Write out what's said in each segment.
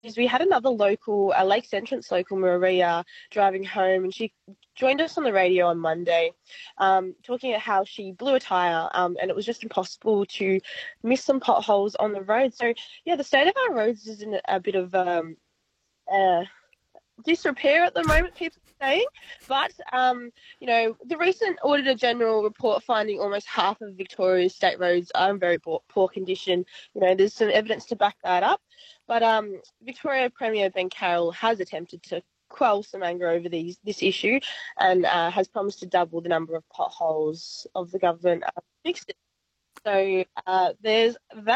is we had another local, a Lakes Entrance local, Maria, driving home, and she joined us on the radio on Monday, talking about how she blew a tyre, and it was just impossible to miss some potholes on the road. So, yeah, the state of our roads is in a bit of disrepair at the moment, people are saying. But, the recent Auditor General report finding almost half of Victoria's state roads are in very poor condition. There's some evidence to back that up. But Victoria Premier Ben Carroll has attempted to quell some anger over this issue and has promised to double the number of potholes of the government fixed it. So there's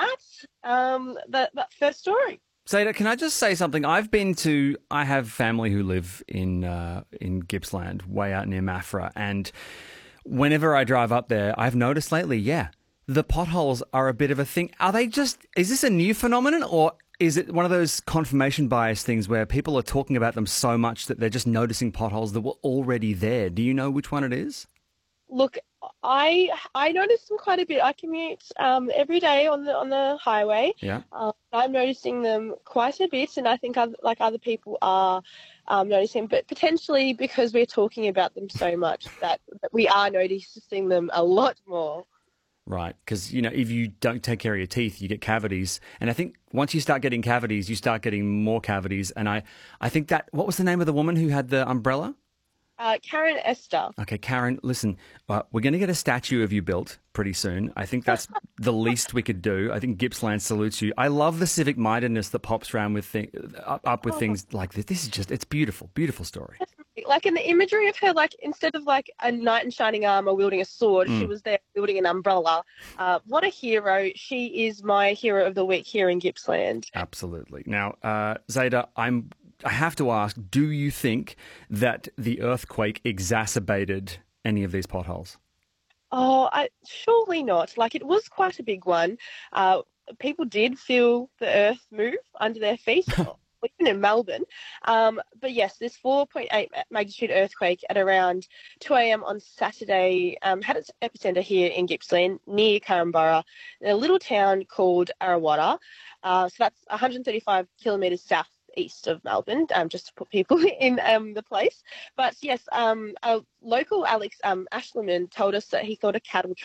that first story. Zayda, can I just say something? I have family who live in Gippsland, way out near Maffra, and whenever I drive up there, I've noticed lately, the potholes are a bit of a thing. Is this a new phenomenon, or is it one of those confirmation bias things where people are talking about them so much that they're just noticing potholes that were already there? Do you know which one it is? Look, I notice them quite a bit. I commute every day on the highway. Yeah. I'm noticing them quite a bit, and I think other people are noticing, but potentially because we're talking about them so much that we are noticing them a lot more. Right, because, if you don't take care of your teeth, you get cavities. And I think once you start getting cavities, you start getting more cavities. And I think what was the name of the woman who had the umbrella? Karen Esther. Okay, Karen, listen, we're going to get a statue of you built pretty soon. I think that's the least we could do. I think Gippsland salutes you. I love the civic mindedness that pops around with things like this. This is it's beautiful, beautiful story. Like in the imagery of her, instead of a knight in shining armour wielding a sword, she was there wielding an umbrella. What a hero. She is my hero of the week here in Gippsland. Absolutely. Now, Zayda, I have to ask, do you think that the earthquake exacerbated any of these potholes? Oh, surely not. It was quite a big one. People did feel the earth move under their feet, even in Melbourne. But yes, this 4.8 magnitude earthquake at around 2 a.m. on Saturday had its epicenter here in Gippsland, near Carramburra, in a little town called Arawata. So that's 135 kilometres south east of Melbourne, just to put people in the place. But yes, a local Alex Ashlerman told us that he thought a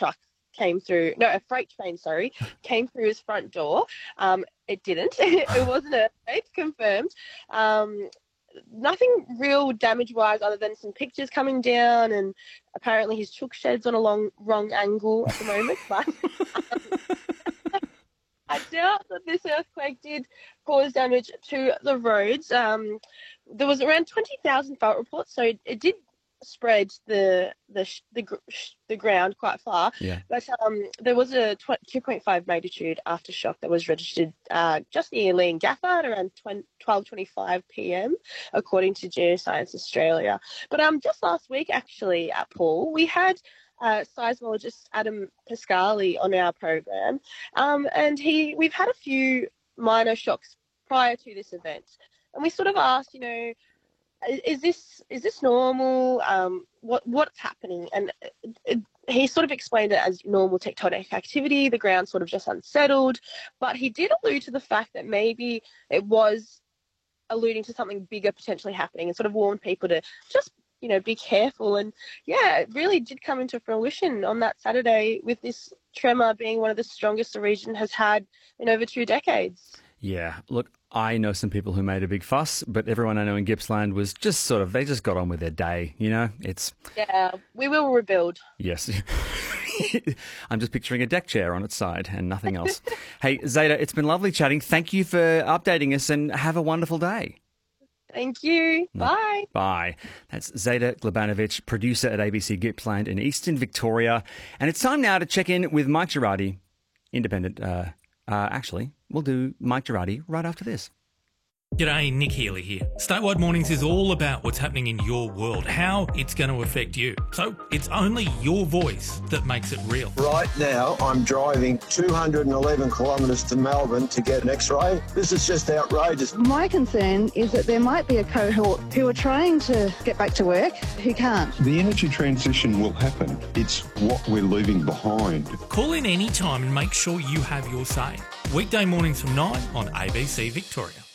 freight train, came through his front door. It didn't. It wasn't an earthquake, confirmed. Nothing real damage-wise other than some pictures coming down, and apparently his chook shed's on a wrong angle at the moment. But I doubt that this earthquake did cause damage to the roads. There was around 20,000 fault reports, so it did spread the ground quite far. Yeah. But there was a 2.5 magnitude aftershock that was registered just near Leongatha at around 12:25 p.m. according to Geoscience Australia. But just last week, actually, at Paul, we had seismologist Adam Pascali on our program, and we've had a few minor shocks prior to this event, and we sort of asked, is this normal? What's happening? And he sort of explained it as normal tectonic activity. The ground sort of just unsettled, but he did allude to the fact that maybe it was alluding to something bigger potentially happening, and sort of warned people to just be careful. And yeah, it really did come into fruition on that Saturday, with this tremor being one of the strongest the region has had in over 2 decades. Yeah, look, I know some people who made a big fuss, but everyone I know in Gippsland was just they just got on with their day, Yeah, we will rebuild. Yes. I'm just picturing a deck chair on its side and nothing else. Hey, Zayda, it's been lovely chatting. Thank you for updating us, and have a wonderful day. Thank you. Bye. Bye. That's Zayda Glebanovic, producer at ABC Gippsland in Eastern Victoria. And it's time now to check in with Mike Girardi, independent. Actually, we'll do Mike Girardi right after this. G'day, Nick Healy here. Statewide Mornings is all about what's happening in your world, how it's going to affect you. So it's only your voice that makes it real. Right now, I'm driving 211 kilometres to Melbourne to get an X-ray. This is just outrageous. My concern is that there might be a cohort who are trying to get back to work who can't. The energy transition will happen. It's what we're leaving behind. Call in any time and make sure you have your say. Weekday mornings from 9 on ABC Victoria.